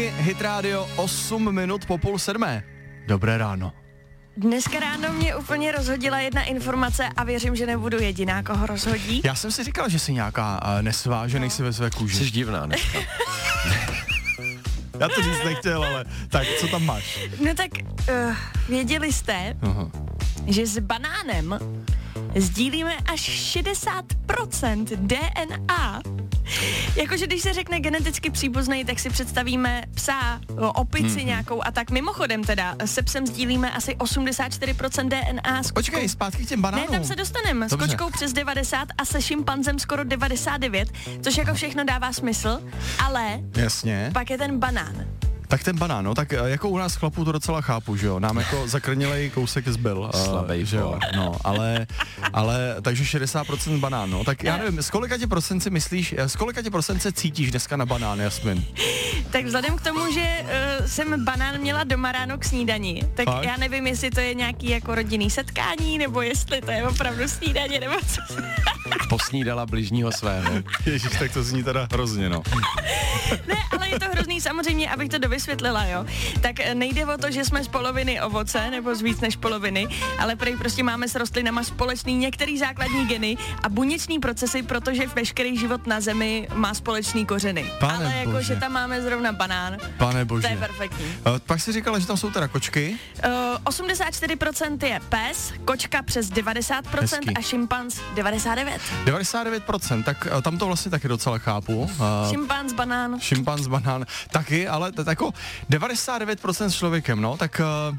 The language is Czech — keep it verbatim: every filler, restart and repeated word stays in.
Sony, Hit Radio, osm minut po půl sedmé. Dobré ráno. Dneska ráno mě úplně rozhodila jedna informace a věřím, že nebudu jediná, koho rozhodí. Já jsem si říkal, že jsi nějaká uh, nesvá, že no. nejsi ve své kůži. Jsi divná, ne? Já to říct nechtěl, ale tak, co tam máš? No tak, uh, věděli jste, uh-huh. že s banánem sdílíme až šedesát procent D N A. Jakože když se řekne geneticky příbuzný, tak si představíme psa, opici mm-hmm. nějakou a tak. Mimochodem teda, se psem sdílíme asi osmdesát čtyři procent D N A. S Počkej, zpátky k těm banánům. Ne, tam se dostaneme. S kočkou přes devadesát a se šimpanzem skoro devadesát devět, což jako všechno dává smysl, ale jasně. Pak je ten banán. Tak ten banán, no, tak jako u nás chlapů to docela chápu, že jo, nám jako zakrnilej kousek zbyl. Slabej, že jo, no, ale, ale, takže šedesát procent banán, no, tak já nevím, z kolika tě procent si myslíš, z kolika tě procent se cítíš dneska na banán, Jasmin? Tak vzhledem k tomu, že uh, jsem banán měla doma ráno k snídani, tak Fakt? já nevím, jestli to je nějaký jako rodinný setkání, nebo jestli to je opravdu snídaně, nebo co. Posnídala bližního svého. Ježiš, tak to zní teda hrozně, no. Ne, ale je to hrozný, samozřejmě, abych to dovysvětlila, jo. Tak nejde o to, že jsme z poloviny ovoce, nebo z víc než poloviny, ale prej prostě máme s rostlinama společný některý základní geny a buněční procesy, protože veškerý život na Zemi má společný kořeny. Pane ale jako, bože. že tam máme zrovna banán, Pane bože. To je perfektní. Uh, pak si říkala, že tam jsou teda kočky? Uh, osmdesát čtyři procent je pes, kočka přes devadesát procent Hezky. A šimpanz devadesát devět procent. devadesát devět procent, tak uh, tam to vlastně taky docela chápu. Uh, šimpanz, banán. Šimpanz, banán, taky, ale t- jako devadesát devět procent s člověkem, no, tak uh,